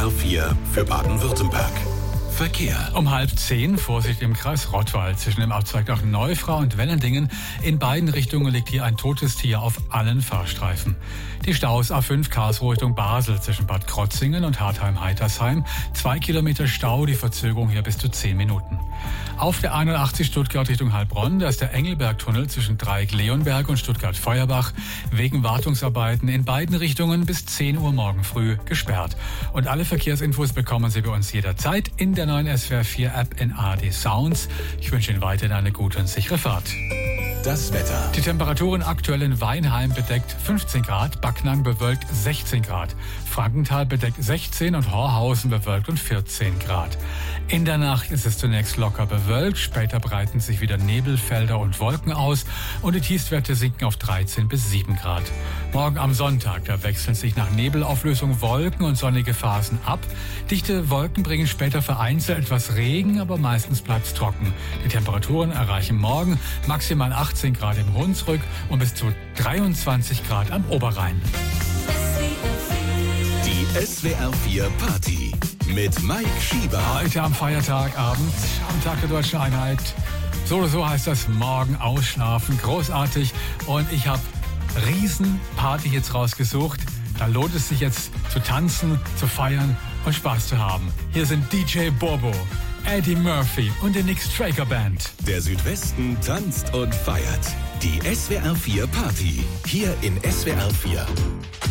SWR 4 für Baden-Württemberg. Verkehr. Um 9:30 Vorsicht im Kreis Rottweil zwischen dem Abzweig nach Neufrau und Wellendingen. In beiden Richtungen liegt hier ein totes Tier auf allen Fahrstreifen. Die Staus A5 Karlsruhe Richtung Basel zwischen Bad Krotzingen und Hartheim-Heitersheim. 2 Kilometer Stau, die Verzögerung hier bis zu 10 Minuten. Auf der 81 Stuttgart Richtung Heilbronn, da ist der Engelbergtunnel zwischen Dreieck-Leonberg und Stuttgart-Feuerbach wegen Wartungsarbeiten in beiden Richtungen bis 10 Uhr morgen früh gesperrt. Und alle Verkehrsinfos bekommen Sie bei uns jederzeit in der neuen SWR 4 App in ARD Sounds. Ich wünsche Ihnen weiterhin eine gute und sichere Fahrt. Das Wetter. Die Temperaturen aktuell in Weinheim bedeckt 15 Grad, Backnang bewölkt 16 Grad, Frankenthal bedeckt 16 und Horhausen bewölkt und 14 Grad. In der Nacht ist es zunächst locker bewölkt, später breiten sich wieder Nebelfelder und Wolken aus und die Tiefstwerte sinken auf 13 bis 7 Grad. Morgen am Sonntag, da wechseln sich nach Nebelauflösung Wolken und sonnige Phasen ab. Dichte Wolken bringen später vereinzelt etwas Regen, aber meistens bleibt es trocken. Die Temperaturen erreichen morgen maximal 18 Grad im Hunsrück und bis zu 23 Grad am Oberrhein. Die SWR 4 Party mit Mike Schieber. Heute am Feiertagabend, am Tag der Deutschen Einheit. So oder so heißt das morgen ausschlafen. Großartig. Und ich habe riesen Party-Hits rausgesucht. Da lohnt es sich jetzt zu tanzen, zu feiern und Spaß zu haben. Hier sind DJ Bobo, Eddie Murphy und die Nick Straker Band. Der Südwesten tanzt und feiert. Die SWR 4 Party. Hier in SWR 4.